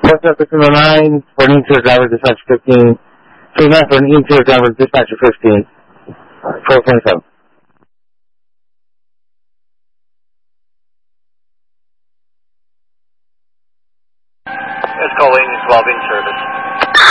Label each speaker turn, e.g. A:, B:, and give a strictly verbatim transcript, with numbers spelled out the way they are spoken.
A: What's up, this is the nine for an interior driver, dispatcher fifteen. two nine for an interior driver, dispatcher fifteen. four twenty-seven.
B: It's calling twelve in service.